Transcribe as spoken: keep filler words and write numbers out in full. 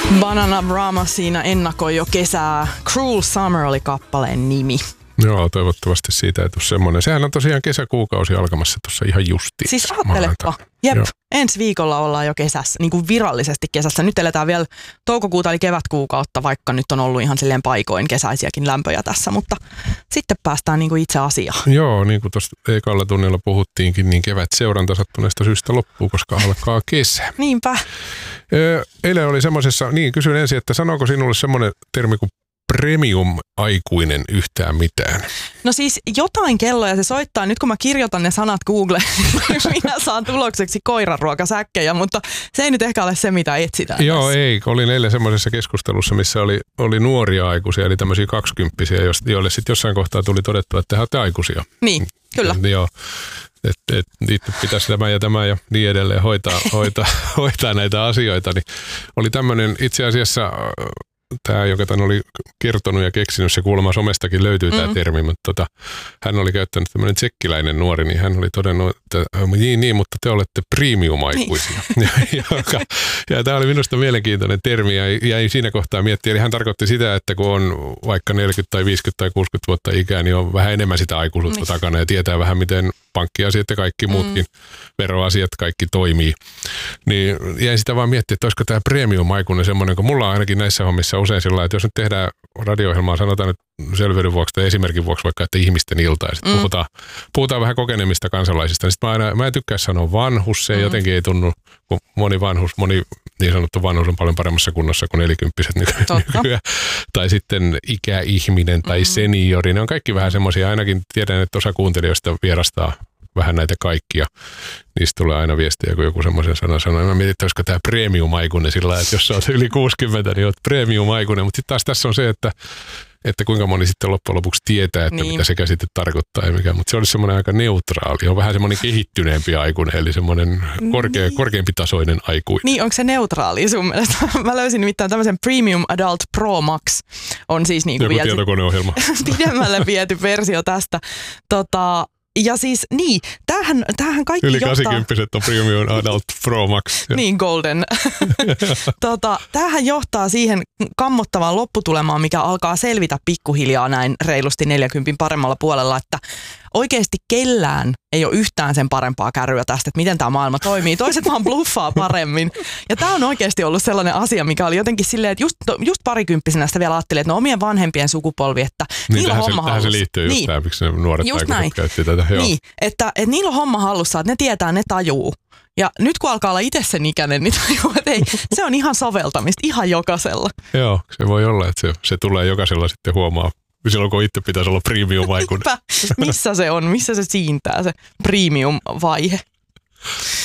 Bananarama siinä ennakoi jo kesää. Cruel Summer oli kappaleen nimi. Joo, toivottavasti siitä ei tule semmoinen. Sehän on tosiaan kesäkuukausi alkamassa tuossa ihan justiin. Siis ajattelepa. Jep, Joo. ensi viikolla ollaan jo kesässä, niin kuin virallisesti kesässä. Nyt eletään vielä toukokuuta eli kevätkuukautta, vaikka nyt on ollut ihan silleen paikoin kesäisiäkin lämpöjä tässä, mutta sitten päästään niin kuin itse asiaan. Joo, niin kuin tuossa ekalla tunnilla puhuttiinkin, niin kevät seuranta sattuneesta syystä loppuu, koska alkaa kesä. Niinpä. Eilen oli semmoisessa, niin kysyn ensin, että sanooko sinulle semmoinen termi kuin premium-aikuinen yhtään mitään? No siis jotain kelloja se soittaa. Nyt kun mä kirjoitan ne sanat Googleen, niin minä saan tulokseksi koiranruokasäkkejä, mutta se ei nyt ehkä ole se, mitä etsitään. Joo, tässä. ei. Olin eilen semmoisessa keskustelussa, missä oli, oli nuoria aikuisia, eli tämmöisiä kaksikymppisiä, joille sitten jossain kohtaa tuli todettua, että he olette aikuisia. Niin, kyllä. Joo. Että et, itse pitäisi tämä ja tämä ja niin edelleen hoitaa, hoitaa, hoitaa näitä asioita. Niin oli tämmöinen itse asiassa... Tämä, joka tämän oli kertonut ja keksinyt, se kuulemma somestakin löytyy tämä mm. termi, mutta tota, hän oli käyttänyt tämmöinen tsekkiläinen nuori, niin hän oli todennut, että niin, niin mutta te olette premium-aikuisia. Niin. ja, ja, ja tämä oli minusta mielenkiintoinen termi ja jäi siinä kohtaa miettiä, eli hän tarkoitti sitä, että kun on vaikka neljäkymmentä tai viisikymmentä tai kuusikymmentä vuotta ikää, niin on vähän enemmän sitä aikuisuutta niin. takana ja tietää vähän, miten pankkiasiat ja kaikki muutkin mm. veroasiat kaikki toimii. Niin jäi sitä vaan miettiä, että olisiko tämä premium-aikuinen semmoinen, kun mulla on ainakin näissä hommissa usein sillä, että jos nyt tehdään radio-ohjelmaa, sanotaan nyt selvyyden vuoksi tai esimerkin vuoksi vaikka, että ihmisten ilta ja sitten mm. puhutaan, puhutaan vähän kokenemista kansalaisista, niin sitten mä, aina, mä en tykkää sanoa vanhus, se mm. jotenkin ei tunnu, kun moni vanhus, moni niin sanottu vanhus on paljon paremmassa kunnossa kuin nelikymppiset nykyään. Tai sitten ikäihminen tai mm. seniori, ne on kaikki vähän semmoisia, ainakin tiedän, että osa kuuntelijoista vierastaa vähän näitä kaikkia. Niistä tulee aina viestiä, kun joku semmoisen sanan sanoo. Mä mietin, että olisiko tämä premium-aikuinen sillä lailla, että jos sä oot yli kuusikymmentä, niin oot premium-aikuinen. Mutta sitten taas tässä on se, että, että kuinka moni sitten loppujen lopuksi tietää, että niin. mitä se käsite tarkoittaa ja mikä. Mutta se olisi semmoinen aika neutraali. On vähän semmoinen kehittyneempi aikuinen, eli semmoinen korkea, niin. korkeampi tasoinen aikuinen. Niin, onko se neutraali sun mielestä? Mä löysin nimittäin tämmöisen Premium Adult Pro Max. On siis niin kuin joku tietokoneohjelma. Pidemmälle viety versio tästä. Tota... Ja siis niin, tämähän, tämähän kaikki Yli johtaa... kahdeksankymppiset on Premium Adult Pro Max. niin, Golden. tota, tämähän johtaa siihen kammottavaan lopputulemaan, mikä alkaa selvitä pikkuhiljaa näin reilusti neljäkympin paremmalla puolella, että oikeasti kellään ei ole yhtään sen parempaa kärryä tästä, että miten tämä maailma toimii. Toiset vaan bluffaa paremmin. Ja tämä on oikeasti ollut sellainen asia, mikä oli jotenkin silleen, että just, just parikymppisenä sitä vielä ajattelin, että no omien vanhempien sukupolvi, että niin, niillä on homma se, hallussa. Tähän se liittyy just niin. tämä, miksi ne nuoret aikuiset käytti tätä. Joo. Niin, että, että niillä on homma hallussa, että ne tietää, ne tajuu. Ja nyt kun alkaa olla itse sen ikäinen, niin tajuu, että ei, se on ihan soveltamista, ihan jokaisella. Joo, se voi olla, että se, se tulee jokaisella sitten huomaa. Silloin kun itse pitäisi olla premium-aikuinen. Missä se on? Missä se siintää se premium-vaihe?